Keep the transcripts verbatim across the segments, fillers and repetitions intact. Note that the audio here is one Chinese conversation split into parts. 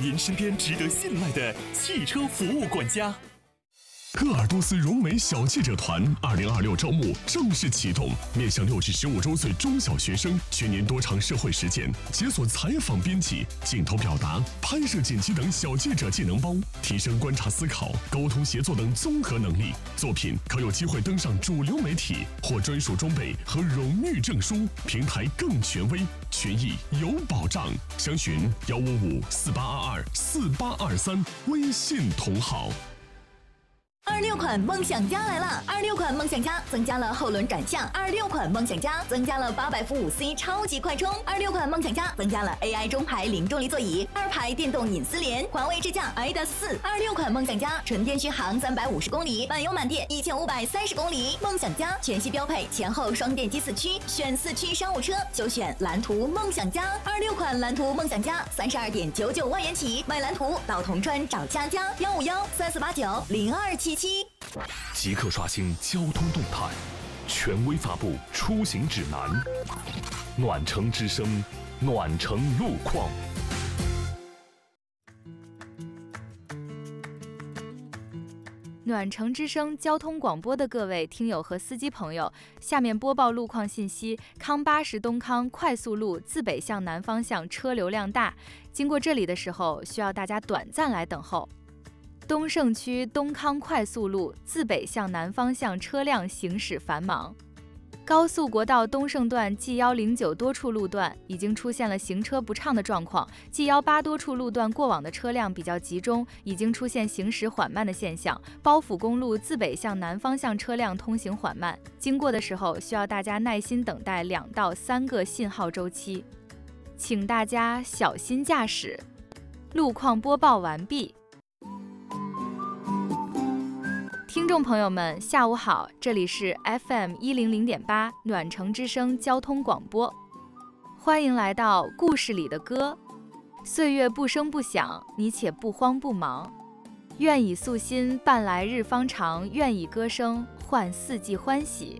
您身边值得信赖的汽车服务管家。 鄂尔多斯融美小记者团二零二六招募正式启动，面向六至十五周岁中小学生，全年多场社会实践，解锁采访编辑、镜头表达、拍摄剪辑等小记者技能包，提升观察思考、沟通协作等综合能力。作品可有机会登上主流媒体，获专属装备和荣誉证书，平台更权威，权益有保障。详询幺五五四八二二四八二三，微信同号。 二六款梦想家来了！二六款梦想家增加了后轮转向，二六款梦想家增加了八百伏五 C 超级快充，二六款梦想家增加了 A I 中排零重力座椅，二排电动隐私联，环卫智驾 I D A S 四。二六款梦想家纯电续航三百五十公里，满油满电一千五百三十公里。梦想家全系标配前后双电机四驱，选四驱商务车就选蓝图梦想家。二六款蓝图梦想家三十二点九九万元起，买蓝图到铜川找佳佳，幺五幺三四八九零二七七。 即刻刷新交通动态，权威发布出行指南。暖城之声，暖城路况。 暖城之声交通广播的各位听友和司机朋友，下面播报路况信息。康巴什东康快速路自北向南方向车流量大，经过这里的时候需要大家短暂来等候。东胜区东康快速路自北向南方向车辆行驶繁忙。高速国道东胜段 G 一零九多处路段已经出现了行车不畅的状况， G 一八多处路段过往的车辆比较集中，已经出现行驶缓慢的现象。包府公路自北向南方向车辆通行缓慢，经过的时候需要大家耐心等待两到三个信号周期，请大家小心驾驶。路况播报完毕。听众朋友们，下午好，这里是 F M 一零零点八暖城之声交通广播，欢迎来到故事里的歌。岁月不声不响，你且不慌不忙。愿以素心伴来日方长，愿以歌声换四季欢喜。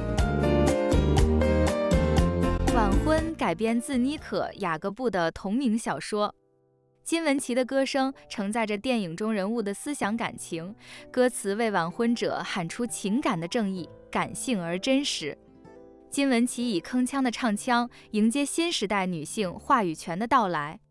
晚婚改编自妮可·雅各布的同名小说。金玟岐的歌声承载着电影中人物的思想感情，歌词为晚婚者喊出情感的正义，感性而真实。金玟岐以铿锵的唱腔迎接新时代女性话语权的到来。